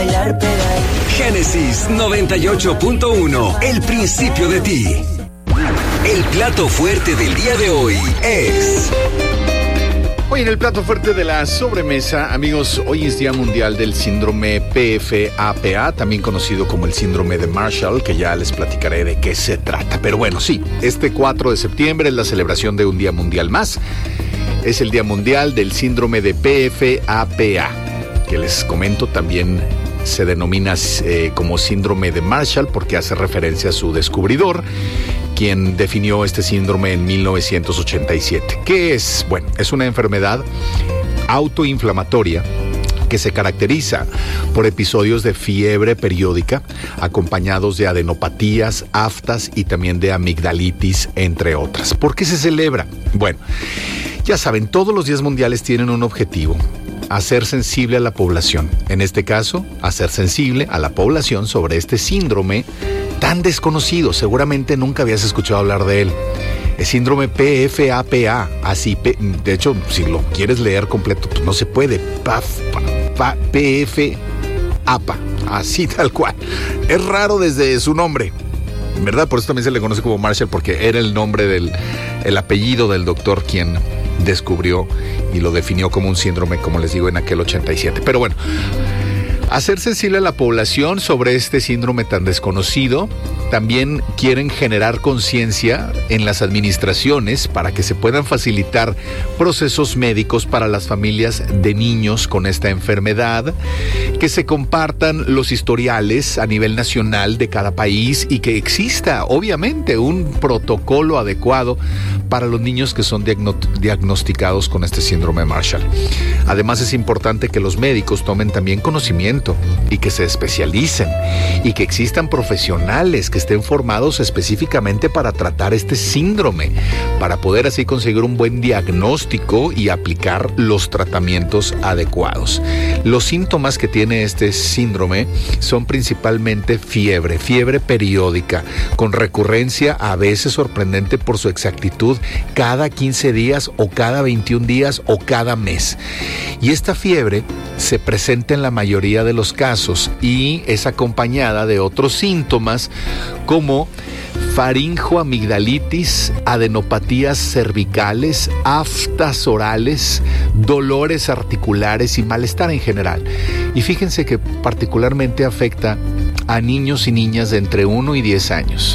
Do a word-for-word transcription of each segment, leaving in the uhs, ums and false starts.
Génesis noventa y ocho punto uno, el principio de ti. El plato fuerte del día de hoy es... Hoy en el plato fuerte de la sobremesa, amigos, hoy es Día Mundial del Síndrome P F A P A, también conocido como el Síndrome de Marshall, que ya les platicaré de qué se trata. Pero bueno, sí, este cuatro de septiembre es la celebración de un Día Mundial más. Es el Día Mundial del Síndrome de P F A P A, que les comento también se denomina eh, como Síndrome de Marshall porque hace referencia a su descubridor, quien definió este síndrome en mil novecientos ochenta y siete. ¿Qué es? Bueno, es una enfermedad autoinflamatoria que se caracteriza por episodios de fiebre periódica, acompañados de adenopatías, aftas y también de amigdalitis, entre otras. ¿Por qué se celebra? Bueno, ya saben, todos los días mundiales tienen un objetivo: hacer sensible a la población. En este caso, hacer sensible a la población sobre este síndrome tan desconocido. Seguramente nunca habías escuchado hablar de él. El síndrome P F A P A, así, de hecho, si lo quieres leer completo, pues no se puede. P F A P A, así tal cual. Es raro desde su nombre, ¿verdad? Por eso también se le conoce como Marshall, porque era el nombre del, el apellido del doctor quien descubrió y lo definió como un síndrome, como les digo, en aquel ochenta y siete. Pero bueno, hacer sensible a la población sobre este síndrome tan desconocido. También quieren generar conciencia en las administraciones para que se puedan facilitar procesos médicos para las familias de niños con esta enfermedad, que se compartan los historiales a nivel nacional de cada país y que exista, obviamente, un protocolo adecuado para los niños que son diagno- diagnosticados con este síndrome de Marshall. Además, es importante que los médicos tomen también conocimiento y que se especialicen y que existan profesionales que estén formados específicamente para tratar este síndrome, para poder así conseguir un buen diagnóstico y aplicar los tratamientos adecuados. Los síntomas que tiene este síndrome son principalmente fiebre, fiebre periódica, con recurrencia a veces sorprendente por su exactitud, cada quince días o cada veintiún días o cada mes. Y esta fiebre se presenta en la mayoría de los casos y es acompañada de otros síntomas como faringoamigdalitis, adenopatías cervicales, aftas orales, dolores articulares y malestar en general. Y fíjense que particularmente afecta a niños y niñas de entre uno y diez años.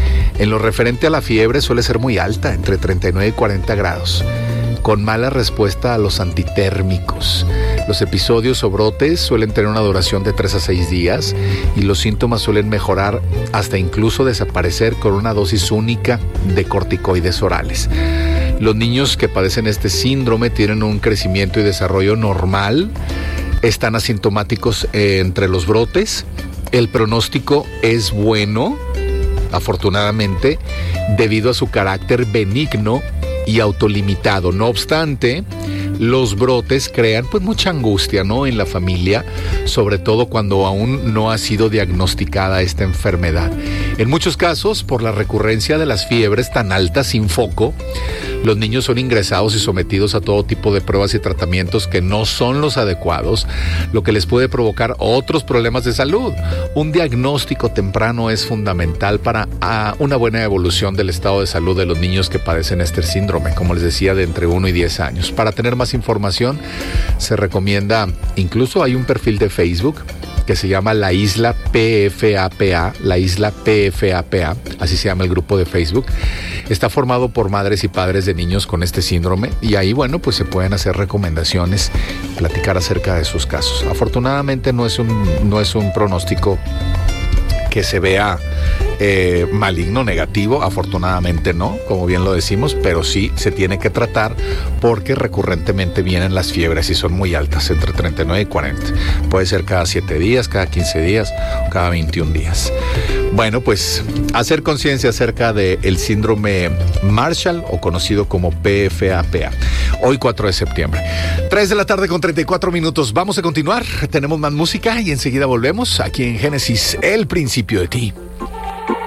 En lo referente a la fiebre suele ser muy alta, entre treinta y nueve y cuarenta grados, con mala respuesta a los antitérmicos. Los episodios o brotes suelen tener una duración de tres a seis días y los síntomas suelen mejorar hasta incluso desaparecer con una dosis única de corticoides orales. Los niños que padecen este síndrome tienen un crecimiento y desarrollo normal, están asintomáticos eh, entre los brotes. El pronóstico es bueno, afortunadamente, debido a su carácter benigno y autolimitado. No obstante, los brotes crean pues mucha angustia, ¿no?, en la familia, sobre todo cuando aún no ha sido diagnosticada esta enfermedad. En muchos casos, por la recurrencia de las fiebres tan altas sin foco, los niños son ingresados y sometidos a todo tipo de pruebas y tratamientos que no son los adecuados, lo que les puede provocar otros problemas de salud. Un diagnóstico temprano es fundamental para uh, una buena evolución del estado de salud de los niños que padecen este síndrome, como les decía, de entre uno y diez años. Para tener más información, se recomienda, incluso hay un perfil de Facebook que se llama La Isla P F A P A, La Isla P F A P A, así se llama el grupo de Facebook. Está formado por madres y padres de niños con este síndrome y ahí, bueno, pues se pueden hacer recomendaciones, platicar acerca de sus casos. Afortunadamente no es un, no es un pronóstico que se vea eh, maligno, negativo, afortunadamente no, como bien lo decimos, pero sí se tiene que tratar porque recurrentemente vienen las fiebres y son muy altas, entre treinta y nueve y cuarenta. Puede ser cada siete días, cada quince días o cada veintiún días. Bueno, pues hacer conciencia acerca del síndrome Marshall, o conocido como P F A P A. Hoy cuatro de septiembre. tres de la tarde con treinta y cuatro minutos. Vamos a continuar. Tenemos más música y enseguida volvemos aquí en Génesis, el principio de ti.